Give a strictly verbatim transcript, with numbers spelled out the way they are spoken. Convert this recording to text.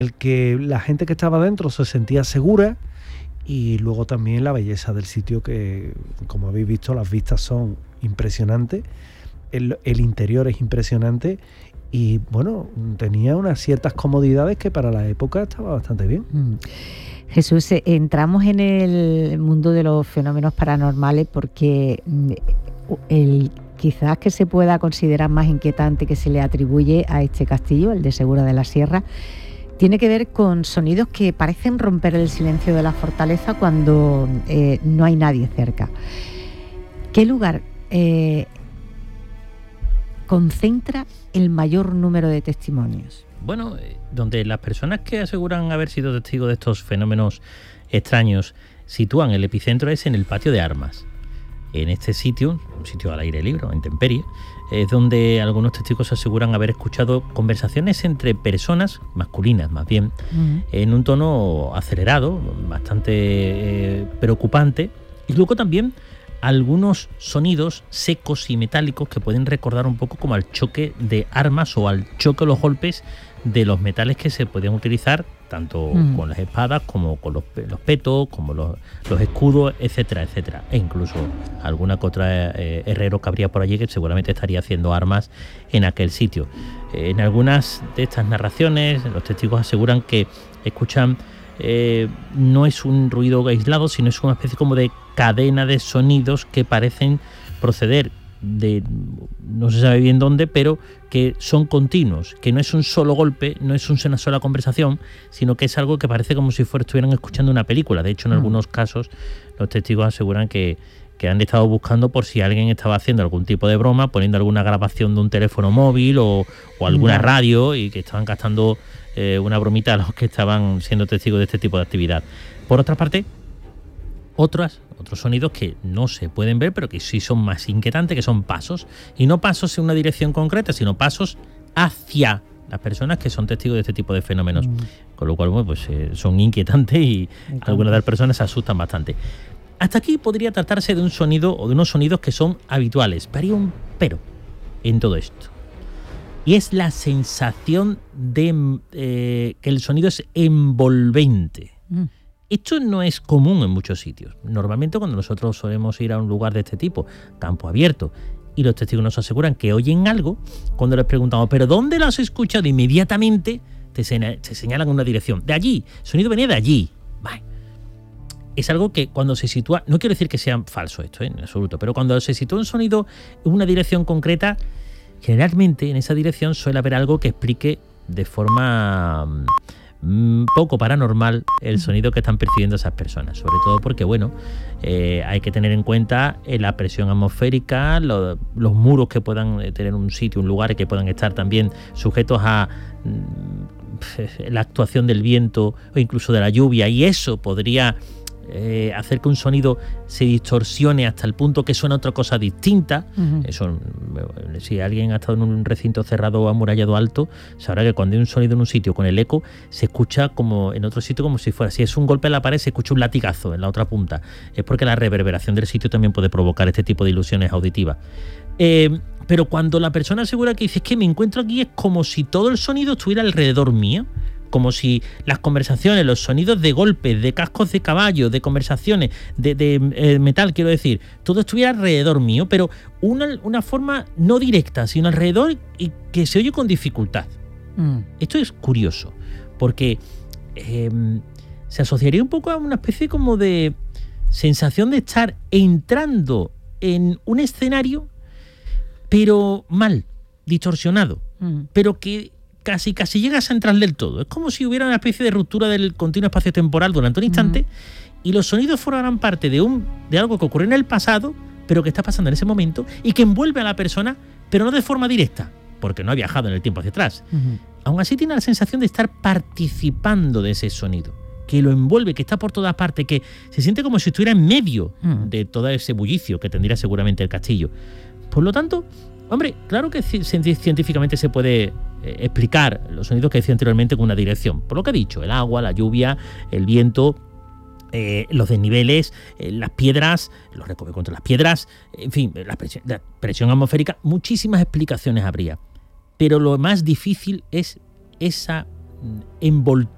el que la gente que estaba dentro se sentía segura, y luego también la belleza del sitio, que como habéis visto las vistas son impresionantes, el, el interior es impresionante y bueno, tenía unas ciertas comodidades que para la época estaba bastante bien. Mm. Jesús, entramos en el mundo de los fenómenos paranormales porque el quizás que se pueda considerar más inquietante que se le atribuye a este castillo, el de Segura de la Sierra, tiene que ver con sonidos que parecen romper el silencio de la fortaleza cuando eh, no hay nadie cerca. ¿Qué lugar eh, concentra el mayor número de testimonios? Bueno, donde las personas que aseguran haber sido testigos de estos fenómenos extraños sitúan el epicentro es en el patio de armas. En este sitio, un sitio al aire libre, en intemperie, es donde algunos testigos aseguran haber escuchado conversaciones entre personas, masculinas más bien, uh-huh. en un tono acelerado, bastante eh, preocupante, y luego también algunos sonidos secos y metálicos que pueden recordar un poco como al choque de armas o al choque o los golpes de los metales que se podían utilizar tanto mm. con las espadas como con los, los petos, como los, los escudos, etcétera, etcétera. E incluso alguna que otra eh, herrero que habría por allí que seguramente estaría haciendo armas en aquel sitio. Eh, en algunas de estas narraciones, los testigos aseguran que escuchan, eh, no es un ruido aislado, sino es una especie como de cadena de sonidos que parecen proceder de no se sabe bien dónde, pero que son continuos, que no es un solo golpe, no es una sola conversación, sino que es algo que parece como si fuera, estuvieran escuchando una película. De hecho, en mm. algunos casos, los testigos aseguran que, que han estado buscando por si alguien estaba haciendo algún tipo de broma, poniendo alguna grabación de un teléfono móvil o, o alguna mm. radio, y que estaban gastando eh, una bromita a los que estaban siendo testigos de este tipo de actividad. Por otra parte, otras otros sonidos que no se pueden ver, pero que sí son más inquietantes, que son pasos, y no pasos en una dirección concreta, sino pasos hacia las personas que son testigos de este tipo de fenómenos, mm. con lo cual bueno, pues eh, son inquietantes y Entonces. algunas de las personas se asustan bastante. Hasta aquí podría tratarse de un sonido o de unos sonidos que son habituales, pero hay un pero en todo esto, y es la sensación de eh, que el sonido es envolvente. Mm. Esto no es común en muchos sitios. Normalmente cuando nosotros solemos ir a un lugar de este tipo, campo abierto, y los testigos nos aseguran que oyen algo, cuando les preguntamos, ¿pero dónde lo has escuchado? Inmediatamente te, se- te señalan una dirección. De allí, el sonido venía de allí. Vale. Es algo que cuando se sitúa, no quiero decir que sea falso esto, ¿eh? En absoluto, pero cuando se sitúa un sonido en una dirección concreta, generalmente en esa dirección suele haber algo que explique de forma un poco paranormal el sonido que están percibiendo esas personas, sobre todo porque bueno, eh, hay que tener en cuenta eh, la presión atmosférica, lo, los muros que puedan eh, tener un sitio, un lugar, que puedan estar también sujetos a mm, la actuación del viento o incluso de la lluvia, y eso podría eh, hacer que un sonido se distorsione hasta el punto que suena otra cosa distinta. Uh-huh. Eso, si alguien ha estado en un recinto cerrado o amurallado alto, sabrá que cuando hay un sonido en un sitio con el eco, se escucha como en otro sitio como si fuera, si es un golpe en la pared, se escucha un latigazo en la otra punta. Es porque la reverberación del sitio también puede provocar este tipo de ilusiones auditivas. Eh, pero cuando la persona asegura que dice, es que me encuentro aquí, es como si todo el sonido estuviera alrededor mío, como si las conversaciones, los sonidos de golpes, de cascos de caballo, de conversaciones, de, de eh, metal, quiero decir, todo estuviera alrededor mío, pero una, una forma no directa, sino alrededor y que se oye con dificultad. Mm. Esto es curioso, porque eh, se asociaría un poco a una especie como de sensación de estar entrando en un escenario, pero mal, distorsionado, mm. pero que casi casi llegas a entrar del todo. Es como si hubiera una especie de ruptura del continuo espacio-temporal durante un instante, uh-huh. y los sonidos formarán parte de un de algo que ocurrió en el pasado, pero que está pasando en ese momento y que envuelve a la persona, pero no de forma directa, porque no ha viajado en el tiempo hacia atrás. Uh-huh. Aún así tiene la sensación de estar participando de ese sonido, que lo envuelve, que está por todas partes, que se siente como si estuviera en medio uh-huh. de todo ese bullicio que tendría seguramente el castillo. Por lo tanto, hombre, claro que científicamente se puede eh, explicar los sonidos que decía anteriormente con una dirección. Por lo que he dicho, el agua, la lluvia, el viento, eh, los desniveles, eh, las piedras, los recovecos contra las piedras, en fin, la presión, la presión atmosférica, muchísimas explicaciones habría. Pero lo más difícil es esa envoltura